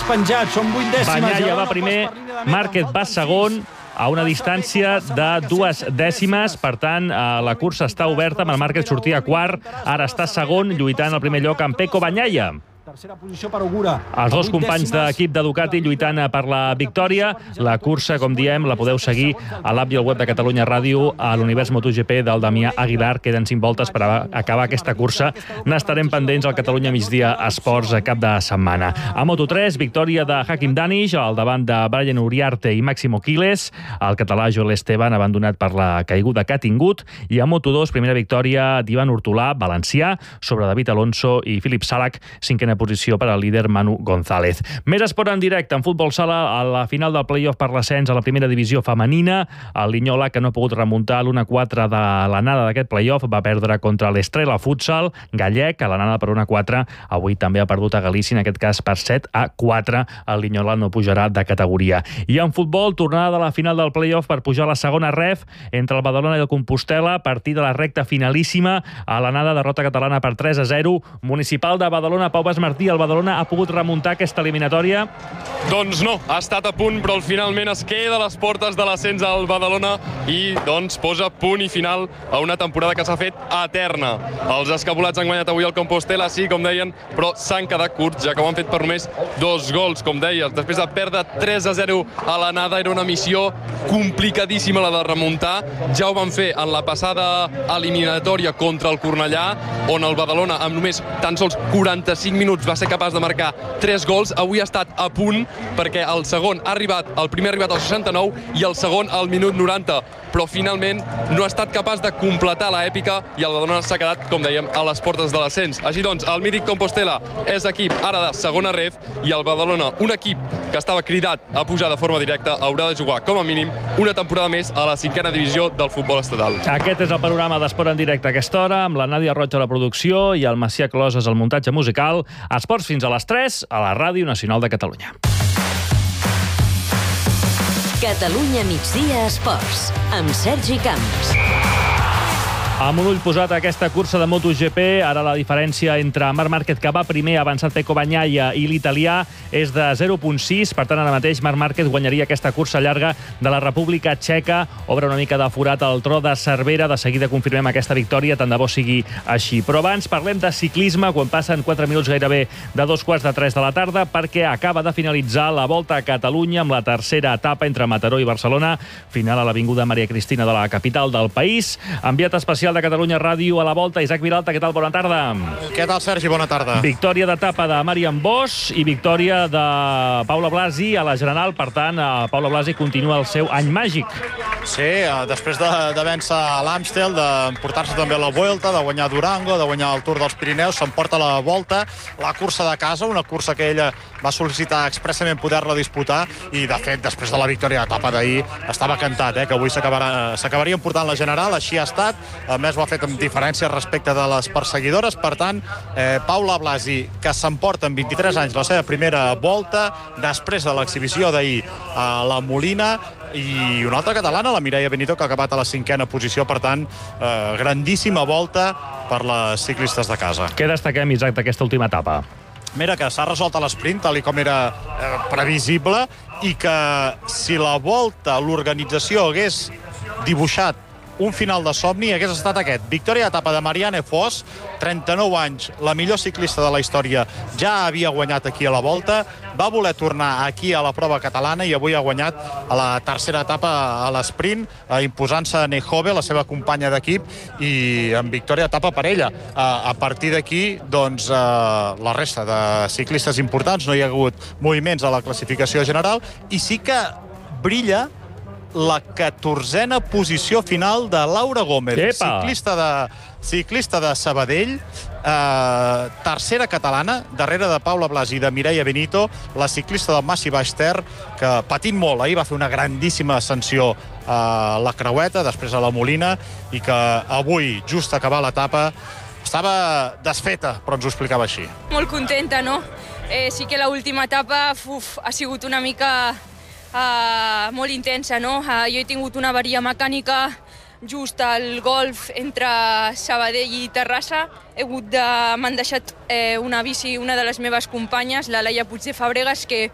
penjat, són 8 dècimes. Bagnaia va primer, Márquez va segon, a una distància de 2 dècimes. Per tant, la cursa està oberta, amb el Márquez sortia quart, ara està segon, lluitant al primer lloc amb Pecco Bagnaia. Tercera posició per Ogura. Els dos companys d'equip de Ducati lluitant per la victòria. La cursa, com diem, la podeu seguir a l'app i al web de Catalunya Ràdio, a l'univers MotoGP del Damià Aguilar. Queden 5 voltes per acabar aquesta cursa. N'estarem pendents al Catalunya Migdia Esports a cap de setmana. A Moto3, victòria de Hakim Danish al davant de Brian Uriarte i Máximo Quiles. El català Joel Esteban abandonat per la caiguda que ha tingut. I a Moto2, primera victòria d'Ivan Hurtolà, valencià, sobre David Alonso i Filip Salac, cinquena posició per al líder Manu González. Més esport en directe, en futbol sala, a la final del play-off per l'ascens a la primera divisió femenina. El Linyola, que no ha pogut remuntar l'1-4 de l'anada d'aquest play-off, va perdre contra l'Estrela Futsal gallec, a l'anada per 1-4. Avui també ha perdut a Galícia, en aquest cas per 7-4. El Linyola no pujarà de categoria. I en futbol, tornada de la final del play-off per pujar a la segona ref entre el Badalona i el Compostela, partit de la recta finalíssima. A l'anada, derrota catalana per 3-0. Municipal de Badalona, Pau Martí, el Badalona ha pogut remuntar aquesta eliminatòria? Doncs no, ha estat a punt, però finalment es queda a les portes de l'ascens al Badalona i doncs posa punt i final a una temporada que s'ha fet eterna. Els escapulats han guanyat avui el Compostela, sí, com deien, però s'han quedat curts, ja que ho han fet per només 2 gols, com deies. Després de perdre 3-0 a l'anada, era una missió complicadíssima la de remuntar. Ja ho van fer en la passada eliminatòria contra el Cornellà, on el Badalona, amb només tan sols 45 minuts, va ser capaç de marcar 3 gols. Avui ha estat a punt perquè el segon ha arribat, el primer ha arribat al 69 i el segon al minut 90, però finalment no ha estat capaç de completar l'èpica i el Badalona s'ha quedat, com dèiem, a les portes de l'ascens. Així doncs, el mític Compostela és equip ara de segona ref i el Badalona, un equip que estava cridat a pujar de forma directa, haurà de jugar com a mínim una temporada més a la 5a divisió del futbol estatal. Aquest és el panorama d'esport en directe a aquesta hora, amb la Nàdia Roig a la producció i el Macià Closes al muntatge musical. Esports fins a les 3 a la Ràdio Nacional de Catalunya. Catalunya Migdia Esports, amb Sergi Camps. Amb un ull posat a aquesta cursa de MotoGP, ara la diferència entre Marc Márquez, que va primer, avançat Pecco Bagnaia, i l'italià és de 0,6. Per tant, ara mateix Marc Márquez guanyaria aquesta cursa llarga de la República Txeca. Obre una mica de forat al tro de Cervera. De seguida confirmem aquesta victòria, tant de bo sigui així. Però abans parlem de ciclisme, quan passen 4 minuts gairebé de 2:45 de la tarda, perquè acaba de finalitzar la Volta a Catalunya amb la tercera etapa entre Mataró i Barcelona. Final a l'Avinguda Maria Cristina de la capital del país. Enviat especial de Catalunya Ràdio a la Volta, Isaac Vilalta, què tal? Bona tarda. Què tal, Sergi? Bona tarda. Victòria d'etapa de Marian Bosch i victòria de Paula Blasi a la General. Per tant, Paula Blasi continua el seu any màgic. Sí, després de vèncer a l'Amstel, d'emportar-se també a la Vuelta, de guanyar Durango, de guanyar el Tour dels Pirineus, s'emporta la Volta, la cursa de casa, una cursa que ella va sol·licitar expressament poder-la disputar i, de fet, després de la victòria d'etapa d'ahir, estava cantat, que avui s'acabaria emportant la General. Així ha estat. A més, ho ha fet amb diferència respecte de les perseguidores. Per tant, Paula Blasi, que s'emporta amb 23 anys la seva primera Volta, després de l'exhibició d'ahir a la Molina, i una altra catalana, la Mireia Benito, que ha acabat a la 5a posició. Per tant, grandíssima Volta per les ciclistes de casa. Què destaquem, Isaac, d'aquesta última etapa? Mira, que s'ha resolt a l'esprint, tal com era previsible, i que si la Volta, l'organització, hagués dibuixat un final de somni, hagués estat aquest. Victòria d'etapa de Marianne Vos, 39 anys, la millor ciclista de la història, ja havia guanyat aquí a la Volta, va voler tornar aquí a la prova catalana i avui ha guanyat a la tercera etapa a l'esprint, imposant-se a Nejove, la seva companya d'equip, i amb victòria d'etapa per ella. A partir d'aquí, doncs, la resta de ciclistes importants, no hi ha hagut moviments a la classificació general, i sí que brilla la 14a posició final de Laura Gómez, ciclista de Sabadell, tercera catalana, darrere de Paula Blasi i de Mireia Benito, la ciclista del Massi Baix Ter, que patint molt, ahir va fer una grandíssima ascensió a la Creueta, després a la Molina, i que avui, just a acabar l'etapa, estava desfeta, però ens ho explicava així. Molt contenta, no? Sí que l'última etapa ha sigut una mica molt intensa, no? Jo he tingut una avaria mecànica just al golf entre Sabadell i Terrassa. M'han deixat una bici, una de les meves companyes, la Laia Puig de Fabregas, que